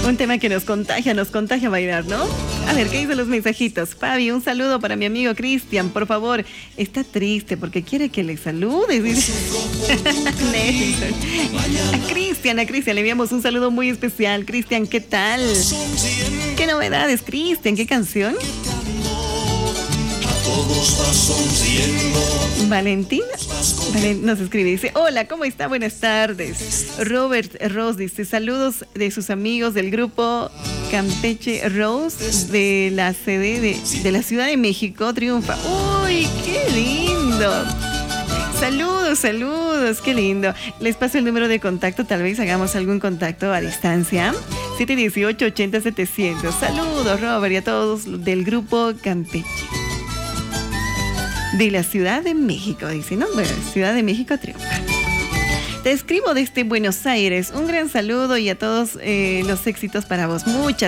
Un tema que nos contagia a bailar, ¿no? A ver, ¿qué dicen los mensajitos? Fabi, un saludo para mi amigo Cristian, por favor. Está triste porque quiere que le saludes. A Cristian le enviamos un saludo muy especial. Cristian, ¿qué tal? ¿Qué novedades, Cristian? ¿Qué canción? Valentina nos escribe, dice: hola, ¿cómo está? Buenas tardes. Robert Ross dice: saludos de sus amigos del grupo Campeche Rose de la sede de la Ciudad de México. Triunfa. ¡Uy, qué lindo! Saludos, qué lindo. Les paso el número de contacto, tal vez hagamos algún contacto a distancia. 718-80-700. Saludos, Robert, y a todos del grupo Campeche de la Ciudad de México, dice, ¿no? Bueno, Ciudad de México triunfa. Te escribo desde Buenos Aires. Un gran saludo y a todos los éxitos para vos. Muchas